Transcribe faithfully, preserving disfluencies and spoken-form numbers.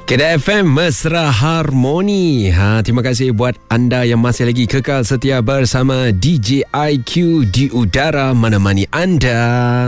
Kedah F M Mesra Harmoni. Ha, terima kasih buat anda yang masih lagi kekal setia bersama D J I Q di udara menemani anda.